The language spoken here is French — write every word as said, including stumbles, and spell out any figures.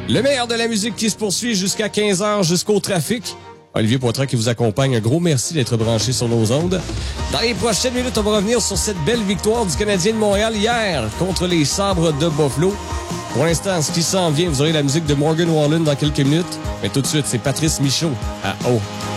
Le meilleur de la musique qui se poursuit jusqu'à quinze heures, jusqu'au trafic. Olivier Poitras qui vous accompagne. Un gros merci d'être branché sur nos ondes. Dans les prochaines minutes, on va revenir sur cette belle victoire du Canadien de Montréal hier contre les Sabres de Buffalo. Pour l'instant, ce qui s'en vient, vous aurez la musique de Morgan Wallen dans quelques minutes. Mais tout de suite, c'est Patrice Michaud à O.